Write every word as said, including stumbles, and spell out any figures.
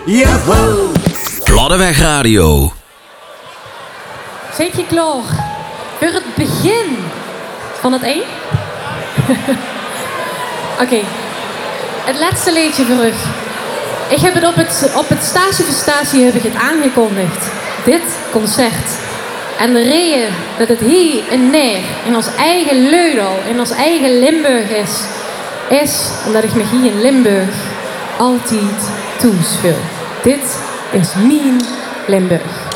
Jawel. Pladdeweg Radio. Zit je klaar voor het begin van het één? Oké, okay. Het laatste liedje voor u. Ik heb het op het, op het Stage voor Stage heb ik het aangekondigd. Dit concert. En de reden dat het hier en neer in ons eigen Leudal, in ons eigen Limburg is, is omdat ik me hier in Limburg altijd toespeel. Dit is mijn Limburg.